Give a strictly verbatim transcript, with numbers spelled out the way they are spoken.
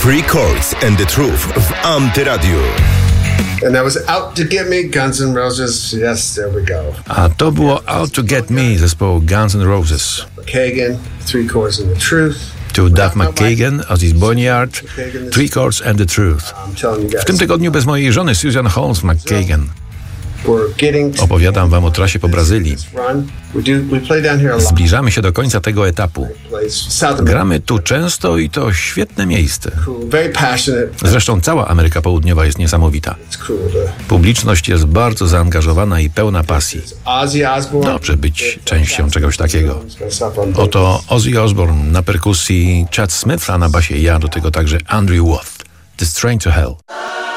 Three Chords and the Truth w Antyradiu. And that was Out to Get Me, Guns N' Roses. Yes, there we go. A to było Out to Get Me zespołu Guns N' Roses. Kagan, Three Chords and the Truth. To Duff McKagan, Ozzy Boneyard, Three Chords and the Truth. W tym tygodniu bez mojej żony Susan Holmes McKagan. Opowiadam wam o trasie po Brazylii. Zbliżamy się do końca tego etapu. Gramy tu często i to świetne miejsce. Zresztą cała Ameryka Południowa jest niesamowita. Publiczność jest bardzo zaangażowana i pełna pasji. Dobrze być częścią czegoś takiego. Oto Ozzy Osbourne na perkusji, Chad Smith, a na basie ja, do tego także Andrew Watt. The Train to Hell.